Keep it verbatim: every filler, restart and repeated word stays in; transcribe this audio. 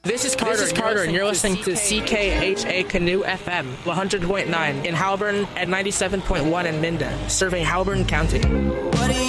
This is Carter, this is Carter and you're listening to C K H A Canoe F M, one hundred point nine in Halburn and ninety-seven point one in Minden, serving Halburn County.